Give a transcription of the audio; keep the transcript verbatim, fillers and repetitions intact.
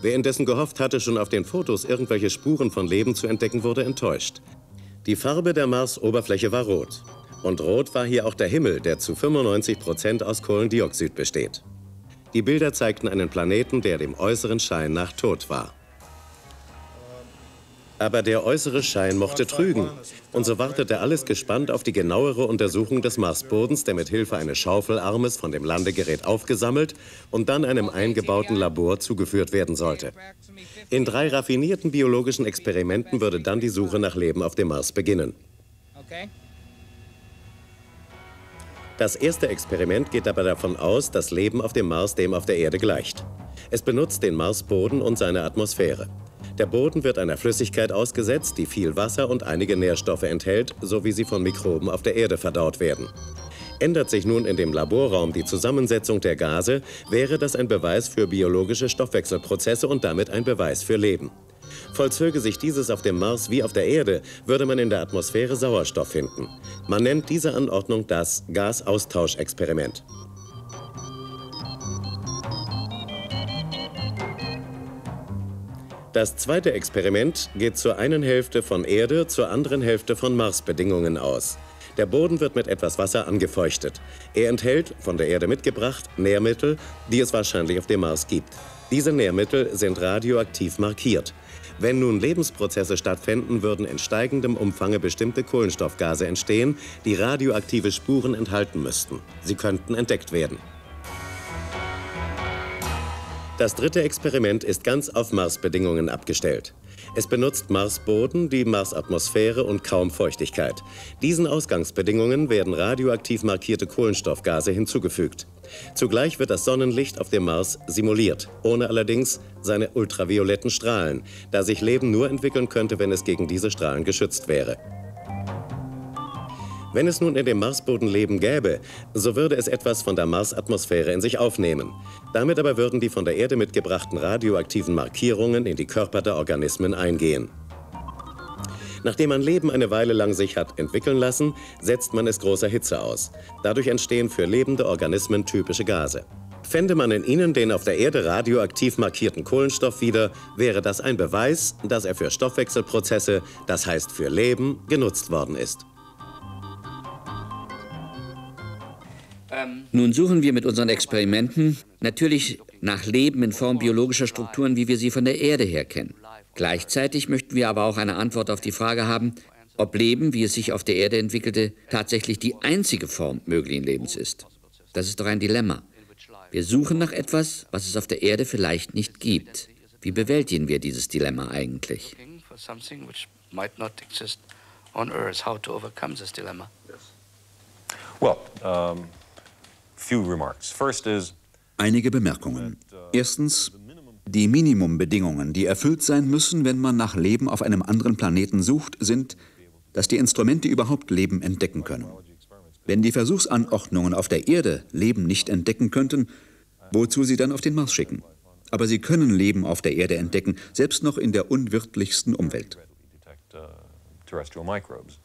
Wer indessen gehofft hatte, schon auf den Fotos irgendwelche Spuren von Leben zu entdecken, wurde enttäuscht. Die Farbe der Mars-Oberfläche war rot. Und rot war hier auch der Himmel, der zu fünfundneunzig Prozent aus Kohlendioxid besteht. Die Bilder zeigten einen Planeten, der dem äußeren Schein nach tot war. Aber der äußere Schein mochte trügen. Und so wartete alles gespannt auf die genauere Untersuchung des Marsbodens, der mit Hilfe eines Schaufelarmes von dem Landegerät aufgesammelt und dann einem eingebauten Labor zugeführt werden sollte. In drei raffinierten biologischen Experimenten würde dann die Suche nach Leben auf dem Mars beginnen. Das erste Experiment geht dabei davon aus, dass Leben auf dem Mars dem auf der Erde gleicht. Es benutzt den Marsboden und seine Atmosphäre. Der Boden wird einer Flüssigkeit ausgesetzt, die viel Wasser und einige Nährstoffe enthält, so wie sie von Mikroben auf der Erde verdaut werden. Ändert sich nun in dem Laborraum die Zusammensetzung der Gase, wäre das ein Beweis für biologische Stoffwechselprozesse und damit ein Beweis für Leben. Vollzöge sich dieses auf dem Mars wie auf der Erde, würde man in der Atmosphäre Sauerstoff finden. Man nennt diese Anordnung das Gasaustauschexperiment. Das zweite Experiment geht zur einen Hälfte von Erde, zur anderen Hälfte von Marsbedingungen aus. Der Boden wird mit etwas Wasser angefeuchtet. Er enthält, von der Erde mitgebracht, Nährmittel, die es wahrscheinlich auf dem Mars gibt. Diese Nährmittel sind radioaktiv markiert. Wenn nun Lebensprozesse stattfänden, würden in steigendem Umfange bestimmte Kohlenstoffgase entstehen, die radioaktive Spuren enthalten müssten. Sie könnten entdeckt werden. Das dritte Experiment ist ganz auf Marsbedingungen abgestellt. Es benutzt Marsboden, die Marsatmosphäre und kaum Feuchtigkeit. Diesen Ausgangsbedingungen werden radioaktiv markierte Kohlenstoffgase hinzugefügt. Zugleich wird das Sonnenlicht auf dem Mars simuliert, ohne allerdings seine ultravioletten Strahlen, da sich Leben nur entwickeln könnte, wenn es gegen diese Strahlen geschützt wäre. Wenn es nun in dem Marsboden Leben gäbe, so würde es etwas von der Marsatmosphäre in sich aufnehmen. Damit aber würden die von der Erde mitgebrachten radioaktiven Markierungen in die Körper der Organismen eingehen. Nachdem man Leben eine Weile lang sich hat entwickeln lassen, setzt man es großer Hitze aus. Dadurch entstehen für lebende Organismen typische Gase. Fände man in ihnen den auf der Erde radioaktiv markierten Kohlenstoff wieder, wäre das ein Beweis, dass er für Stoffwechselprozesse, das heißt für Leben, genutzt worden ist. Nun suchen wir mit unseren Experimenten natürlich nach Leben in Form biologischer Strukturen, wie wir sie von der Erde her kennen. Gleichzeitig möchten wir aber auch eine Antwort auf die Frage haben, ob Leben, wie es sich auf der Erde entwickelte, tatsächlich die einzige Form möglichen Lebens ist. Das ist doch ein Dilemma. Wir suchen nach etwas, was es auf der Erde vielleicht nicht gibt. Wie bewältigen wir dieses Dilemma eigentlich? Well, um Few remarks. First is, Einige Bemerkungen. Erstens, die Minimumbedingungen, die erfüllt sein müssen, wenn man nach Leben auf einem anderen Planeten sucht, sind, dass die Instrumente überhaupt Leben entdecken können. Wenn die Versuchsanordnungen auf der Erde Leben nicht entdecken könnten, wozu sie dann auf den Mars schicken? Aber sie können Leben auf der Erde entdecken, selbst noch in der unwirtlichsten Umwelt.